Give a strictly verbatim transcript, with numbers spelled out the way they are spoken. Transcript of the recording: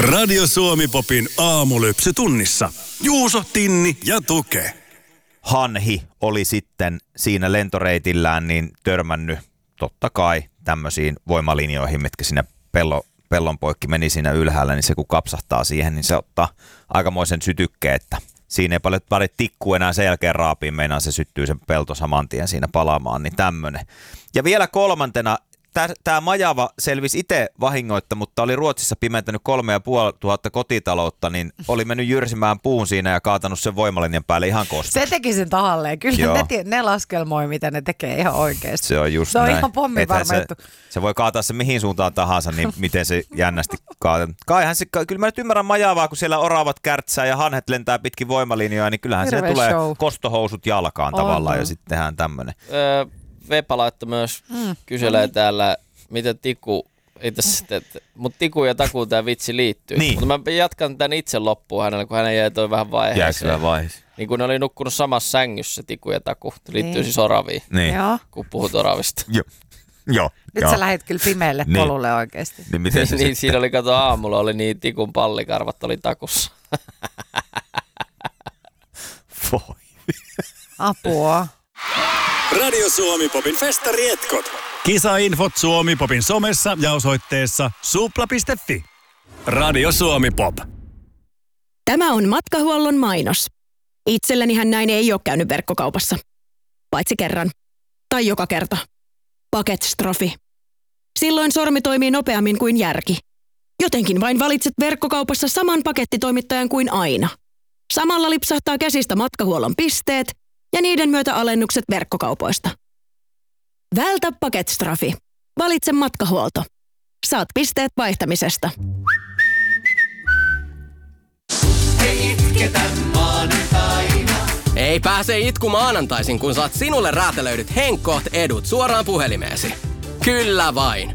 Radio Suomi Popin aamulypsy tunnissa. Juuso, Tinni ja Tuke. Hanhi oli sitten siinä lentoreitillään niin törmännyt totta kai tämmöisiin voimalinjoihin, mitkä siinä pello, pellon poikki meni siinä ylhäällä, niin se kun kapsahtaa siihen, niin se ottaa aikamoisen sytykkeen, että siinä ei paljon paljon tikkuu enää sen jälkeen raapiin, meinaa se syttyy sen pelto saman tien siinä palaamaan, niin tämmönen. Ja vielä kolmantena, tämä majava selvisi itse vahingoitta, mutta oli Ruotsissa pimentänyt kolme ja puoli tuhatta kotitaloutta, niin oli mennyt jyrsimään puun siinä ja kaatanut sen voimalinjan päälle ihan kosta. Se teki sen tahalleen. Kyllä ne, ne laskelmoi, mitä ne tekee ihan oikeasti. Se on just se on näin. ihan pommin varma juttu. Se, se voi kaataa se mihin suuntaan tahansa, niin miten se jännästi kaataa. Kaihan se, kyllä mä nyt ymmärrän majavaa, kun siellä oravat kärtsää ja hanhet lentää pitkin voimalinjoja, niin kyllähän se tulee show. Kostohousut jalkaan tavallaan oh, ja sitten tehdään tämmöinen. Öö, Vepa laittoi myös, mm. kyselee mm. täällä, miten Tiku, mutta Tiku ja Takuun tämä vitsi liittyy. Niin. Mutta mä jatkan tämän itse loppuun hänelle, kun hänen jäi toi vähän vaiheeseen. Jääkö vaiheeseen? Niin kun ne oli nukkunut samassa sängyssä, Tiku ja Taku. Liittyy niin. siis oraviin, niin. kun puhut oravista. Joo. Joo. Nyt sä lähdit kyllä pimeälle niin. polulle oikeasti. Niin, miten se niin siinä oli, kato aamulla, oli niin Tikun pallikarvat oli Takussa. Voi. Apua. Radio Suomi Popin festarietkot. Kisainfot Suomi Popin somessa ja osoitteessa supla piste fi. Radio Suomi Pop. Tämä on matkahuollon mainos. Itsellänihän näin ei ole käynyt verkkokaupassa. Paitsi kerran. Tai joka kerta. Paketstrofi. Silloin sormi toimii nopeammin kuin järki. Jotenkin vain valitset verkkokaupassa saman pakettitoimittajan kuin aina. Samalla lipsahtaa käsistä matkahuollon pisteet ja niiden myötä alennukset verkkokaupoista. Vältä paketstrafi. Valitse matkahuolto. Saat pisteet vaihtamisesta. Ei itketä maanantaina. Ei pääse itku maanantaisin, kun saat sinulle räätälöidyt Henkkoht edut suoraan puhelimeesi. Kyllä vain.